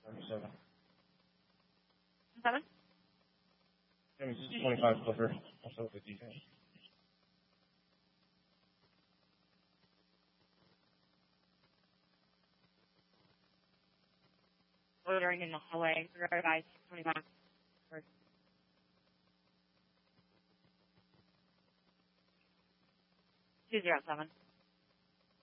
7. 7? This is 25 Clipper. Also 50. Ordering in the hallway. Regard guys, 25. 207.